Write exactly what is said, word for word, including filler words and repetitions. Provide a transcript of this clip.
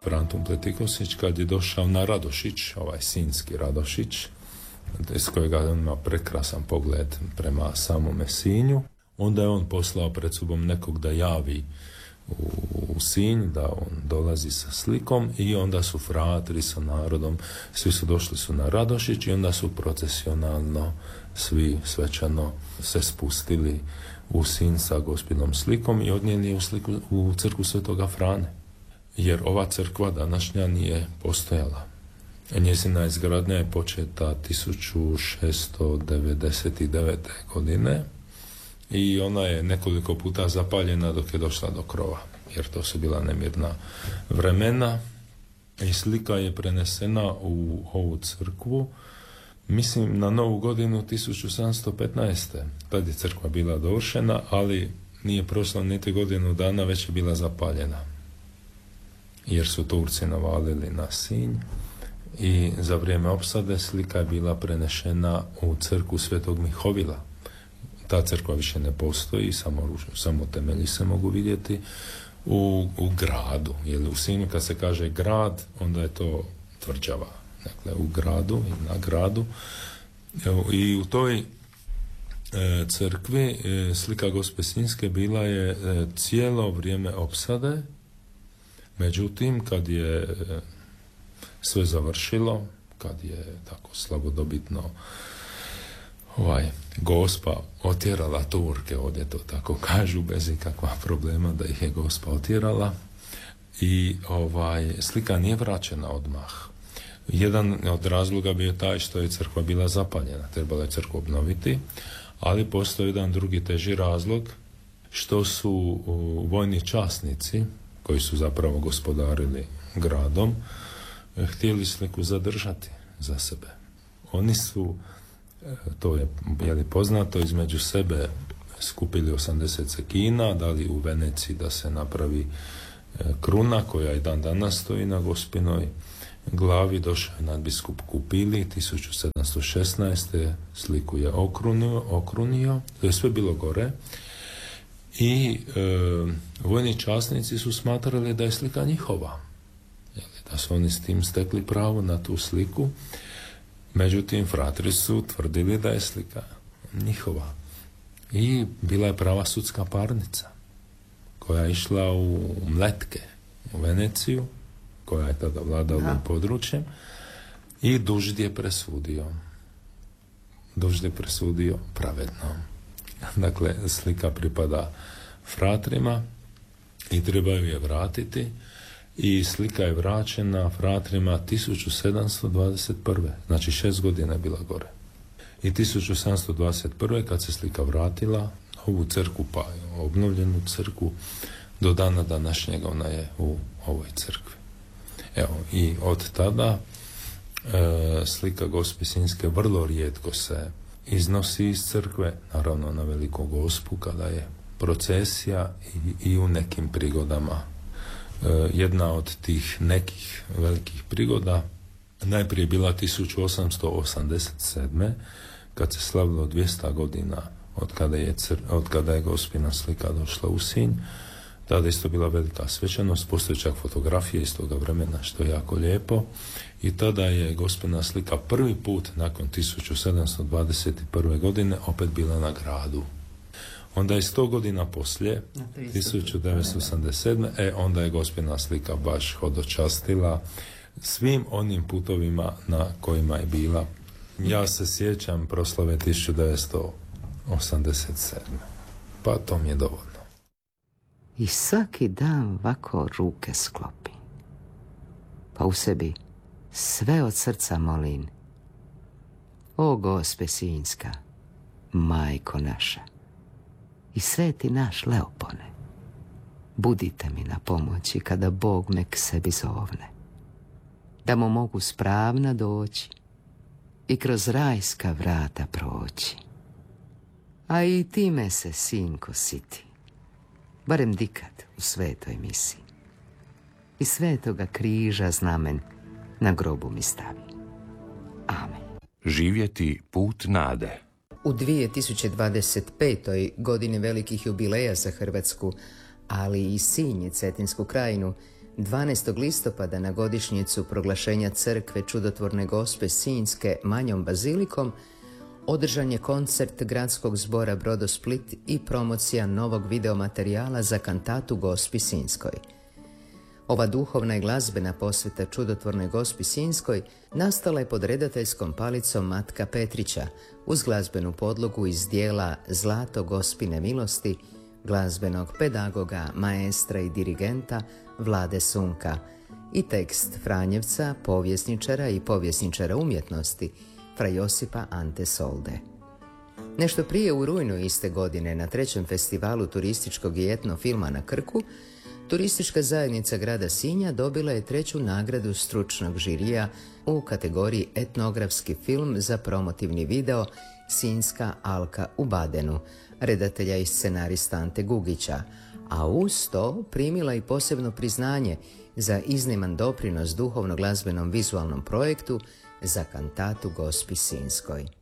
Frantun Pletikosić, kad je došao na Radošić, ovaj sinjski Radošić, iz kojega on ima prekrasan pogled prema samome Sinju, onda je on poslao pred sobom nekog da javi u, u Sinj, da on dolazi sa slikom, i onda su fratri sa narodom, svi su došli su na Radošić i onda su procesionalno svi svečano se spustili u Sinj sa Gospinom slikom i odnijeli u, sliku, u crkvu Svetoga Frane. Jer ova crkva današnja nije postojala. Njezina izgradnja je početa tisuću šesto devedeset devete. godine i ona je nekoliko puta zapaljena dok je došla do krova, jer to su bila nemirna vremena, i slika je prenesena u ovu crkvu, mislim, na Novu godinu tisuću sedamsto petnaeste. Tad je crkva bila dovršena, ali nije prošlo niti godinu dana, već je bila zapaljena, jer su Turci navalili na Sinj, i za vrijeme opsade slika je bila prenešena u crkvu Svetog Mihovila. Ta crkva više ne postoji, samo, samo temelji se mogu vidjeti u, u gradu. Jer u Sinju kad se kaže grad, onda je to tvrđava. Dakle, u gradu i na gradu. I u toj e, crkvi e, slika Gospe Sinjske bila je e, cijelo vrijeme opsade. Međutim, kad je e, sve završilo, kad je tako slavodobitno ovaj, Gospa otjerala Turke, ovdje to tako kažu, bez ikakva problema da ih je Gospa otjerala, i ovaj, slika nije vraćena odmah. Jedan od razloga bio taj što je crkva bila zapaljena, trebalo je crkvu obnoviti, ali postoji jedan drugi teži razlog, što su uh, vojni časnici, koji su zapravo gospodarili gradom, htjeli sliku zadržati za sebe. Oni su, to je, je li poznato, između sebe skupili osamdeset sekina, dali u Veneciji da se napravi kruna koja i dan danas stoji na Gospinoj glavi. Došao je nadbiskup Kupili tisuću sedamsto šesnaeste. sliku je okrunio, okrunio. To je sve bilo gore. I e, vojni časnici su smatrali da je slika njihova, da su oni s tim stekli pravo na tu sliku. Međutim, fratri su tvrdili da je slika njihova. I bila je prava sudska parnica koja je išla u Mletke, u Veneciju, koja je tada vladala ovim područjem, i Dužd je presudio. Dužd je presudio pravedno. Dakle, slika pripada fratrima i trebaju je vratiti, i slika je vraćena fratrima tisuću sedamsto dvadeset prve. Znači šest godina je bila gore. I tisuću sedamsto dvadeset prve. kad se slika vratila ovu crkvu, pa obnovljenu crkvu, do dana današnjega ona je u ovoj crkvi. Evo, i od tada e, slika Gospe Sinjske vrlo rijetko se iznosi iz crkve, naravno na Veliku Gospu kada je procesija, i, i u nekim prigodama. E, jedna od tih nekih velikih prigoda najprije bila tisuću osamsto osamdeset sedme. kad se slavilo dvjesto godina od kada je, cr, od kada je Gospina slika došla u Sinj. Tada isto bila velika svečanost, postoje čak fotografije iz toga vremena, što je jako lijepo, i tada je Gospina slika prvi put nakon tisuću sedamsto dvadeset prve. godine opet bila na gradu. Onda je sto godina poslije, tisuću devetsto osamdeset sedme. e, onda je Gospina slika baš hodočastila svim onim putovima na kojima je bila. Ja se sjećam proslave tisuću devetsto osamdeset sedme. Pa to mi je dovoljno. I svaki dan ovako ruke sklopi, pa u sebi sve od srca molim: o Gospe Sinjska, majko naša i sveti naš Leopone, budite mi na pomoći kada Bog me k sebi zovne, da mu mogu spravna doći i kroz rajska vrata proći. A i time se, sinko, siti, barem dikad u svetoj misi, i svetoga križa znamen na grobu mi stavi. Amen. Živjeti put nade. U dvije tisuće dvadeset petoj. godini velikih jubileja za Hrvatsku, ali i Sinj i Cetinsku krajinu, dvanaestog listopada na godišnjicu proglašenja crkve Čudotvorne Gospe Sinjske manjom bazilikom održan je koncert Gradskog zbora Brodosplit i promocija novog videomaterijala za kantatu Gospi Sinjskoj. Ova duhovna i glazbena posveta Čudotvornoj Gospi Sinjskoj nastala je pod redateljskom palicom Matka Petrića uz glazbenu podlogu iz dijela Zlato Gospine milosti glazbenog pedagoga, maestra i dirigenta Vlade Sunka i tekst Franjevca, povjesničara i povjesničara umjetnosti fra Josipa Ante Solde. Nešto prije u rujnu iste godine na trećem festivalu turističkog i etno filma na Krku Turistička zajednica grada Sinja dobila je treću nagradu stručnog žirija u kategoriji etnografski film za promotivni video Sinjska alka u Badenu, redatelja i scenarista Ante Gugića, a uz to primila i posebno priznanje za izniman doprinos duhovno-glazbenom vizualnom projektu za kantatu Gospi Sinjskoj.